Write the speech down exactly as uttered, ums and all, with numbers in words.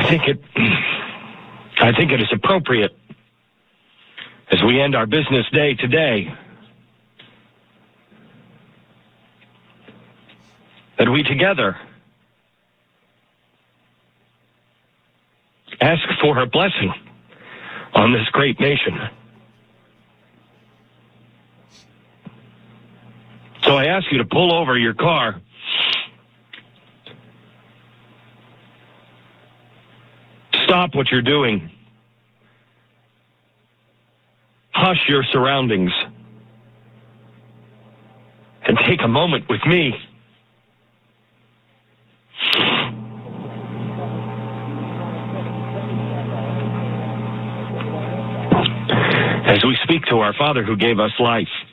think it, I think it is appropriate as we end our business day today that we together ask for her blessing on this great nation. So I ask you to pull over your car. Stop what you're doing. Hush your surroundings. And take a moment with me. As we speak to our Father who gave us life,